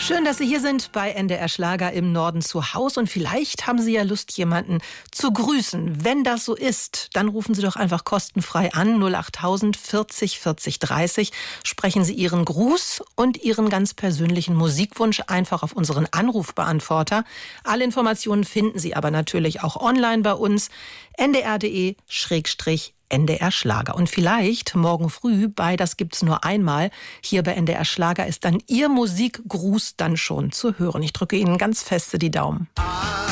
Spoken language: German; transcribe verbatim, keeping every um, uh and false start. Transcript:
Schön, dass Sie hier sind bei N D R Schlager im Norden zu Haus. Und vielleicht haben Sie ja Lust, jemanden zu grüßen. Wenn das so ist, dann rufen Sie doch einfach kostenfrei an. null achttausend vierzig vierzig dreißig. Sprechen Sie Ihren Gruß und Ihren ganz persönlichen Musikwunsch einfach auf unseren Anrufbeantworter. Alle Informationen finden Sie aber natürlich auch online bei uns. n d r punkt d e schrägstrich N D R Schlager. Und vielleicht morgen früh bei Das gibt's nur einmal hier bei N D R Schlager ist dann Ihr Musikgruß dann schon zu hören. Ich drücke Ihnen ganz feste die Daumen.